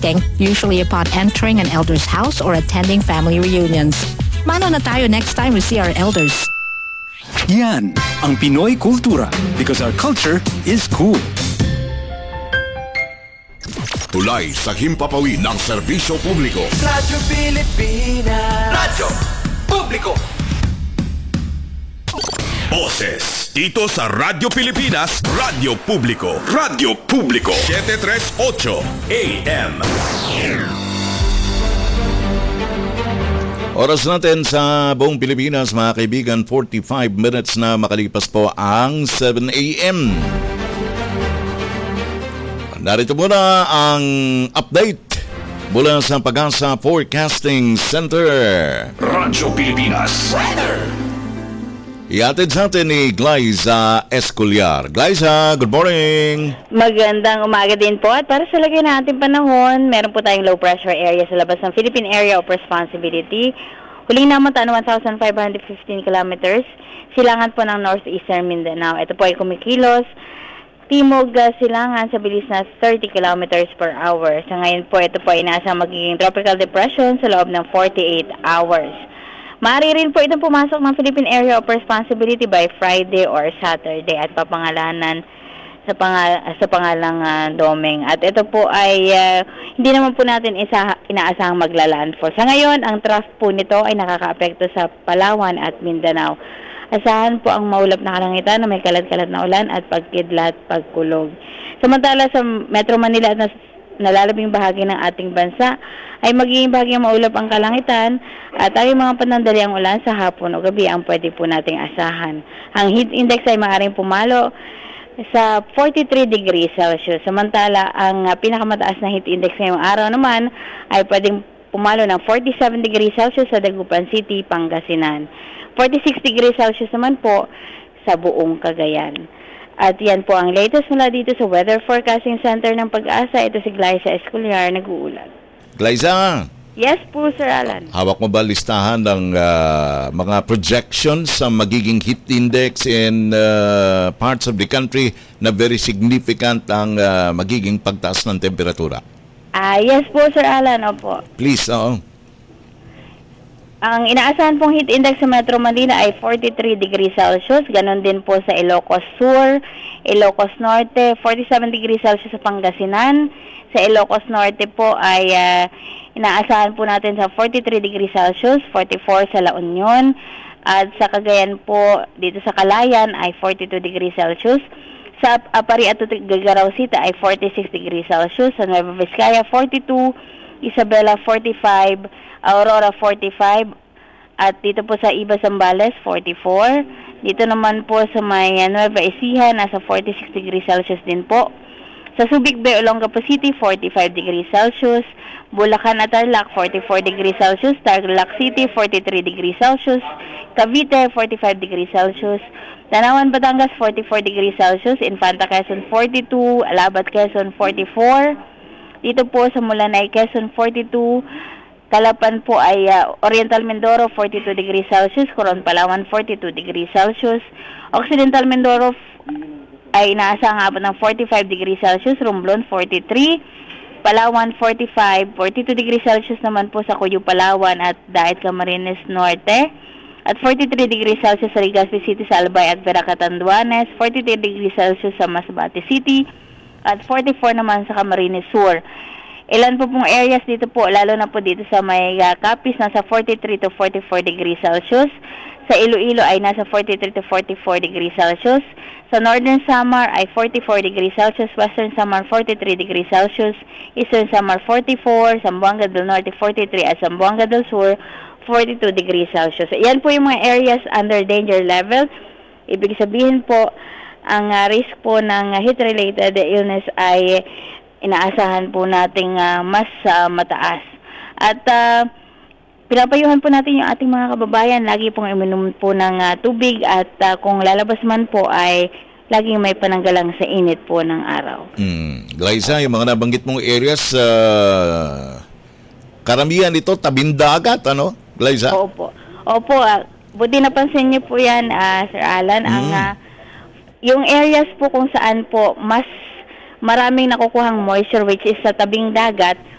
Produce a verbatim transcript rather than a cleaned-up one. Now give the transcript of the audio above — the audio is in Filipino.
greeting, usually upon entering an elder's house or attending family reunions. Mano na tayo next time we see our elders. Yan ang Pinoy kultura because our culture is cool. Tulay sa himpapawid ng serbisyo publiko. Radyo Pilipinas. Radyo Publiko. Boses dito sa Radyo Pilipinas, Radyo Publiko. Radyo Publiko seven thirty-eight A M. Oras natin sa buong Pilipinas, mga kaibigan, forty-five minutes na makalipas po ang seven A M. Narito muna ang update mula sa Pag-asa Forecasting Center. Radyo Pilipinas Weather. Iatid sa atin ni Glyza Escolar. Glyza, good morning. Magandang umaga din po. At para sa lagay na ating panahon, meron po tayong low pressure area sa labas ng Philippine Area of Responsibility. Huling naman one thousand five hundred fifteen kilometers. Silangan po ng northeastern Mindanao. Ito po ay kumikilos timog uh, silangan sa bilis na thirty kilometers per hour. Sa ngayon po, ito po ay nasa magiging tropical depression sa loob ng forty-eight hours. Maaari rin po itong pumasok ng Philippine Area of Responsibility by Friday or Saturday at papangalanan sa pangal sa pangalang uh, Domeng. At ito po ay uh, hindi naman po natin isa inaasahang maglalandfall. Sa ngayon, ang trough po nito ay nakakaapekto sa Palawan at Mindanao. Asahan po ang maulap na kalangitan na may kalat-kalat na ulan at pagkidlat, pagkulog. Samantala sa Metro Manila at nalalabing bahagi ng ating bansa ay magiging bahagyang maulap ang kalangitan at ay mga panandaliang ulan sa hapon o gabi ang pwede po nating asahan. Ang heat index ay maaaring pumalo sa forty-three degrees Celsius. Samantala, ang uh, pinakamataas na heat index ngayong araw naman ay pwedeng pumalo ng forty-seven degrees Celsius sa Dagupan City, Pangasinan. forty-six degrees Celsius naman po sa buong Cagayan. At yan po ang latest mula dito sa Weather Forecasting Center ng Pag-asa. Ito si Glyza Escolar, nag-uulat. Glyza! Yes po, Sir Alan. Hawak mo ba listahan ng uh, mga projections sa magiging heat index in uh, parts of the country na very significant ang uh, magiging pagtaas ng temperatura? Ah, yes po, Sir Alan. Opo. Please, oo. Ang inaasahan pong heat index sa Metro Manila ay forty-three degrees Celsius. Ganon din po sa Ilocos Sur, Ilocos Norte, forty-seven degrees Celsius sa Pangasinan. Sa Ilocos Norte po ay uh, inaasahan po natin sa forty-three degrees Celsius, forty-four sa La Union. At sa Cagayan po, dito sa Calayan ay forty-two degrees Celsius. Sa Apari at Tuguegarao City ay forty-six degrees Celsius. Sa Nueva Vizcaya, forty-two. Isabela, forty-five. Aurora, forty-five. At dito po sa Iba, Zambales, forty-four. Dito naman po sa may Nueva Ecija, nasa forty-six degrees Celsius din po. Sa Subic Bay, Olongapo City, forty-five degrees Celsius. Bulacan at Tarlac, forty-four degrees Celsius. Tarlac City, forty-three degrees Celsius. Cavite, forty-five degrees Celsius. Tanawan, Batangas, forty-four degrees Celsius. Infanta, Quezon, forty-two. Alabat, Quezon, forty-four. Dito po sa Mulanay, Quezon, forty-two. Calapan po ay uh, Oriental Mindoro, forty-two degrees Celsius. Coron, Palawan, forty-two degrees Celsius. Occidental Mindoro ay inaasahang abot ng forty-five degrees Celsius. Romblon, forty-three. Palawan, forty-five. forty-two degrees Celsius naman po sa Cuyo, Palawan at Daet, Camarines Norte. At forty-three degrees Celsius sa Legazpi City, sa Albay at Vera, Catanduanes. forty-three degrees Celsius sa Masbate City. At forty-four naman sa Camarines Sur. Ilan po pong areas dito po, lalo na po dito sa may uh, Capiz, nasa forty-three to forty-four degrees Celsius. Sa Iloilo ay nasa forty-three to forty-four degrees Celsius. Sa Northern Samar ay forty-four degrees Celsius. Western Samar, forty-three degrees Celsius. Eastern Samar, forty-four. Zamboanga del Norte, forty-three. At Zamboanga del Sur, forty-two degrees Celsius. Yan po yung mga areas under danger level. Ibig sabihin po, ang uh, risk po ng uh, heat-related illness ay inaasahan po nating uh, mas uh, mataas. At uh, pinapayuhan po natin yung ating mga kababayan, lagi pong uminom po ng uh, tubig at uh, kung lalabas man po ay laging may pananggalang sa init po ng araw. Hmm. Glyza, yung mga nabanggit mong areas, uh, karamihan ito tabing dagat, ano, Glyza? Opo. Opo, uh, buti napansin niyo po yan, uh, Sir Alan, hmm. ang uh, yung areas po kung saan po mas maraming nakukuhang moisture which is sa tabing dagat,